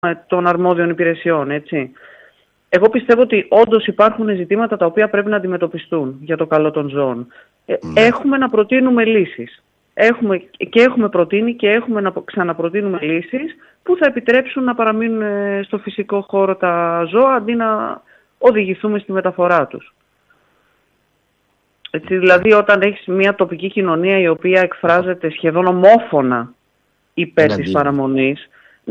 των αρμόδιων υπηρεσιών, έτσι. Εγώ πιστεύω ότι όντως υπάρχουν ζητήματα τα οποία πρέπει να αντιμετωπιστούν για το καλό των ζώων. Έχουμε να προτείνουμε λύσεις. Έχουμε προτείνει και έχουμε να ξαναπροτείνουμε λύσεις που θα επιτρέψουν να παραμείνουν στο φυσικό χώρο τα ζώα αντί να οδηγηθούμε στη μεταφορά τους. Έτσι, δηλαδή όταν έχεις μια τοπική κοινωνία η οποία εκφράζεται σχεδόν ομόφωνα υπέρ της παραμονής,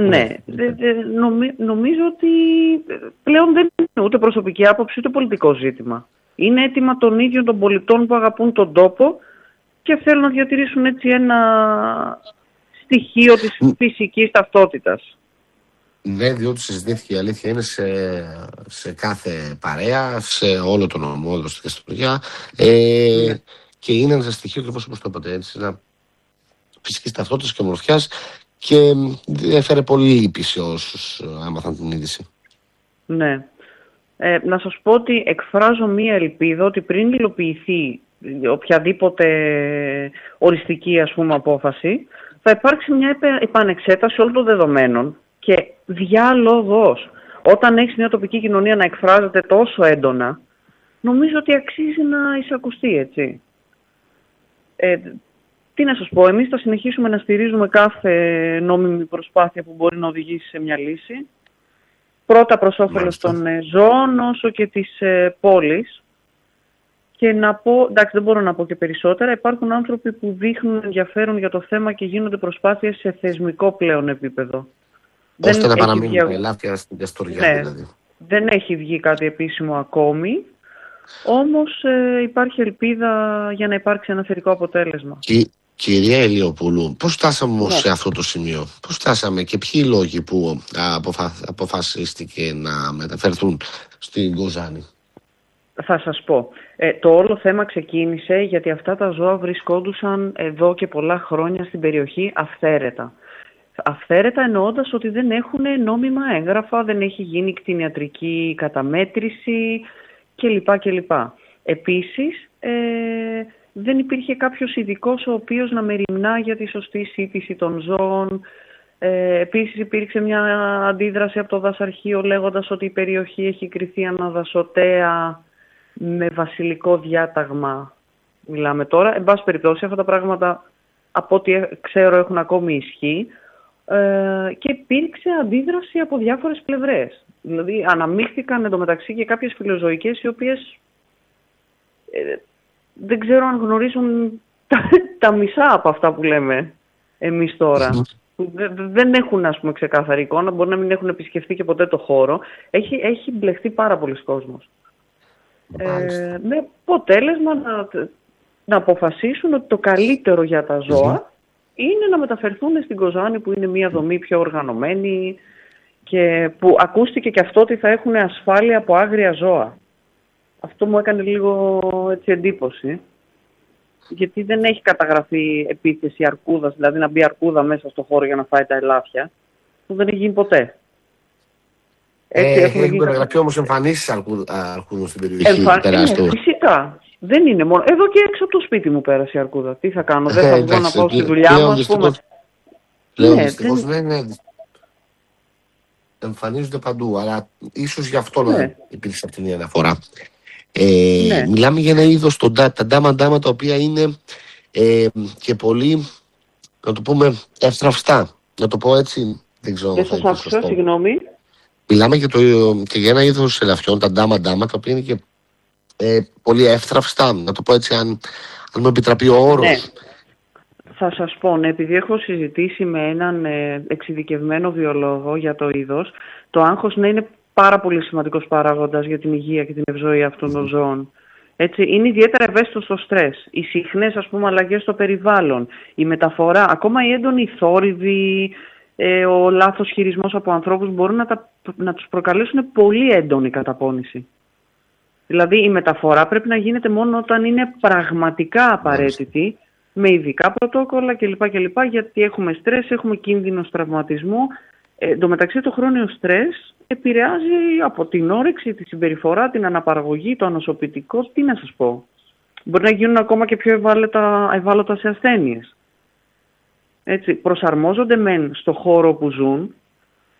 νομίζω ότι πλέον δεν είναι ούτε προσωπική άποψη ούτε πολιτικό ζήτημα. Είναι αίτημα των ίδιων των πολιτών που αγαπούν τον τόπο και θέλουν να διατηρήσουν έτσι ένα στοιχείο της φυσικής ταυτότητας. Ναι, διότι συζητήθηκε, η αλήθεια είναι, σε κάθε παρέα, σε όλο τον νομό εδώ στην Καστοριά, και είναι ένα στοιχείο, όπως το είπατε, έτσι, φυσικής ταυτότητας και ομορφιάς, και έφερε πολύ λύπη σε όσους άμαθαν την είδηση. Ναι. Να σας πω ότι εκφράζω μία ελπίδα ότι πριν υλοποιηθεί οποιαδήποτε οριστική, ας πούμε, απόφαση, θα υπάρξει μια επανεξέταση όλων των δεδομένων και διάλογος. Όταν έχεις μια τοπική κοινωνία να εκφράζεται τόσο έντονα, νομίζω ότι αξίζει να εισακουστεί, έτσι. Τι να σας πω, εμείς θα συνεχίσουμε να στηρίζουμε κάθε νόμιμη προσπάθεια που μπορεί να οδηγήσει σε μια λύση. Πρώτα προς όφελος των ζώων, όσο και της πόλης. Και να πω, εντάξει, δεν μπορώ να πω και περισσότερα, υπάρχουν άνθρωποι που δείχνουν ενδιαφέρον για το θέμα και γίνονται προσπάθειες σε θεσμικό πλέον επίπεδο. Ώστε να παραμείνουν τα ελάφια στην Καστοριά, δηλαδή. Δεν έχει βγει κάτι επίσημο ακόμη, όμως υπάρχει ελπίδα για να υπάρξει ένα θετικό αποτέλεσμα. Κυρία Ηλιοπούλου, πώς φτάσαμε σε αυτό το σημείο, πώς φτάσαμε και ποιοι οι λόγοι που αποφασίστηκε να μεταφερθούν στην Κοζάνη? Θα σας πω. Το όλο θέμα ξεκίνησε γιατί αυτά τα ζώα βρισκόντουσαν εδώ και πολλά χρόνια στην περιοχή αυθαίρετα. Αυθαίρετα εννοώντας ότι δεν έχουν νόμιμα έγγραφα, δεν έχει γίνει κτηνιατρική καταμέτρηση κλπ. Επίσης, δεν υπήρχε κάποιος ειδικός ο οποίος να μεριμνά για τη σωστή σύντηση των ζώων. Επίσης υπήρξε μια αντίδραση από το δασαρχείο λέγοντας ότι η περιοχή έχει κριθεί αναδασωτέα με βασιλικό διάταγμα. Μιλάμε τώρα. Εν πάση περιπτώσει, αυτά τα πράγματα από ό,τι ξέρω έχουν ακόμη ισχύ. Και υπήρξε αντίδραση από διάφορες πλευρές. Δηλαδή αναμίχθηκαν εντωμεταξύ και κάποιες φιλοζωικές οι οποίες δεν ξέρω αν γνωρίζουν τα μισά από αυτά που λέμε εμείς τώρα. Δεν έχουν, ας πούμε, ξεκάθαρη εικόνα, μπορεί να μην έχουν επισκεφτεί και ποτέ το χώρο. Έχει μπλεχτεί πάρα πολλοί κόσμος. Με αποτέλεσμα να αποφασίσουν ότι το καλύτερο για τα ζώα είναι να μεταφερθούν στην Κοζάνη, που είναι μια δομή πιο οργανωμένη και που ακούστηκε και αυτό ότι θα έχουν ασφάλεια από άγρια ζώα. Αυτό μου έκανε λίγο έτσι εντύπωση, γιατί δεν έχει καταγραφεί επίθεση αρκούδας, δηλαδή να μπει αρκούδα μέσα στο χώρο για να φάει τα ελάφια, που δεν έχει γίνει ποτέ. Έχουν περιγραφεί όμως εμφανίσεις αρκούδων στην περιοχή. Φυσικά. Δεν είναι μόνο. Εδώ και έξω από το σπίτι μου πέρασε η αρκούδα. Τι θα κάνω, δεν θα βγω να πάω στη δουλειά μου, ας πούμε. Πλέον δυστυχώς εμφανίζονται παντού, αλλά ίσως γι' αυτό να υπήρξε αυτή η αναφορά. Μιλάμε για ένα είδος, τα ντάμα-ντάμα, τα οποία είναι και πολύ, να το πούμε, εύθραυστα. Να το πω έτσι, δεν ξέρω. Δεν σας άκουσα, συγγνώμη. Μιλάμε και για ένα είδος ελαφιών, τα ντάμα-ντάμα, τα οποία είναι και πολύ εύθραυστα, να το πω έτσι, αν μου επιτραπεί ο όρος. Ναι. Θα σας πω, επειδή έχω συζητήσει με έναν εξειδικευμένο βιολόγο για το είδος, το άγχος είναι πάρα πολύ σημαντικός παράγοντας για την υγεία και την ευζοία αυτών των ζώων. Έτσι, είναι ιδιαίτερα ευαίσθητο στο στρες. Οι συχνές, ας πούμε, αλλαγές στο περιβάλλον, η μεταφορά, ακόμα η έντονη θόρυβη, ο λάθος χειρισμός από ανθρώπους μπορούν να τους προκαλέσουν πολύ έντονη καταπώνηση. Δηλαδή η μεταφορά πρέπει να γίνεται μόνο όταν είναι πραγματικά απαραίτητη, με ειδικά πρωτόκολλα κλπ. Γιατί έχουμε στρες, έχουμε κίνδυνο τραυματισμού. Εν τω μεταξύ το χρόνιο στρες επηρεάζει από την όρεξη, τη συμπεριφορά, την αναπαραγωγή, το ανοσοποιητικό, τι να σας πω. Μπορεί να γίνουν ακόμα και πιο ευάλωτα σε ασθένειες. Έτσι, προσαρμόζονται μεν στο χώρο που ζουν,